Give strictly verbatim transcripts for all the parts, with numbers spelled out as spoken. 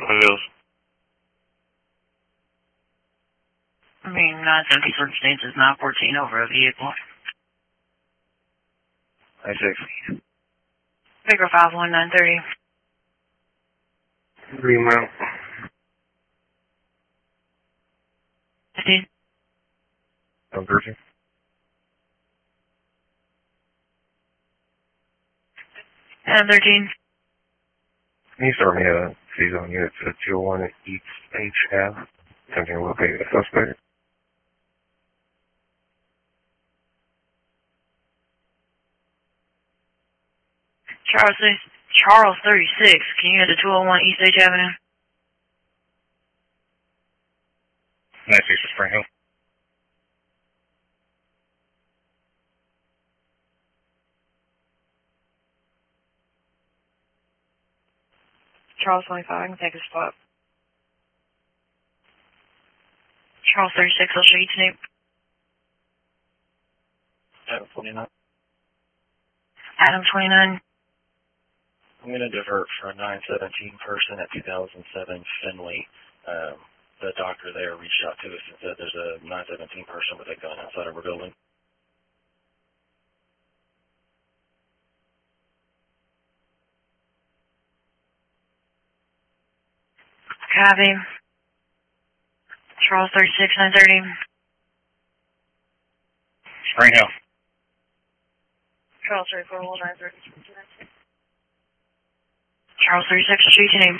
Hills. I mean, nine seventy circumstances, nine fourteen over a vehicle. nine six. Figure five one nine thirty. Green Mount. fifteen. I'm thirteen. And thirteen. Can you start me a season on units at two oh one at East H Ave? Attempting to locate a suspect. Charles, Charles thirty-six. Can you get to two oh one East H Avenue? nine six for Spring Hill. Charles twenty-five, I can take a spot. Charles thirty-six, I'll show you tape. Adam twenty-nine. Adam twenty-nine. I'm going to divert for a nine seventeen person at two thousand seven Finley. Um, the doctor there reached out to us and said there's a nine seventeen person with a gun outside of our building. Copy. Charles thirty-six, nine thirty. Spring Hill. Charles thirty-four, nine thirty. Charles thirty-six, I'll show you tape.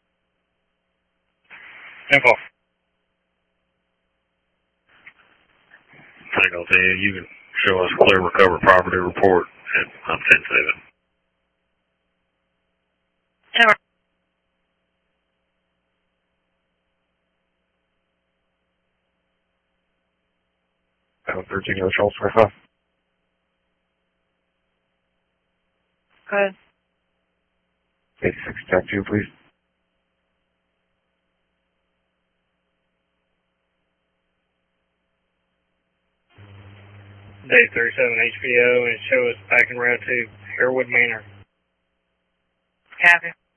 Info. I think I'll tell you, you can show us clear recovered property report at um, ten seven. Tower. Adam thirteen, go Charles twenty-five. Go ahead. eighty-six, attack two, please. Day thirty-seven H P O and show us back in route to Harewood Manor. Copy.